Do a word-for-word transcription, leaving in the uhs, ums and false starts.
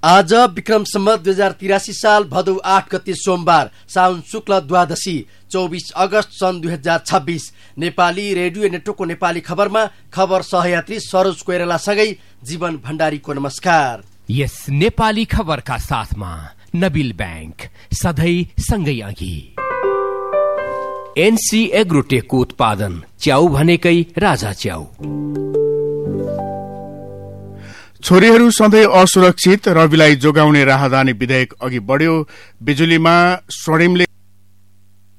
आज विक्रम सम्वत दुई हजार तिरासी साल भदौ आठ गते सोमबार साउन शुक्ल द्वादशी चौबिस अगस्त सन् दुई हजार छब्बीस। नेपाली रेडियो नेटवर्कको नेपाली खबरमा खबर सहयात्री सरोज कोइरालासँगै जीवन भण्डारीको नमस्कार। यस नेपाली खबरका साथमा नबिल बैंक सधैँ सँगै अघि। एनसी एग्रोटेकको उत्पादन च्याउ भनेकै राजा च्याउ। छोरीहरू सधैँ असुरक्षित, रविलाई जोगाउने राहदानी विधेयक अघि बढ्यो। बिजुलीमा स्वर्णिमले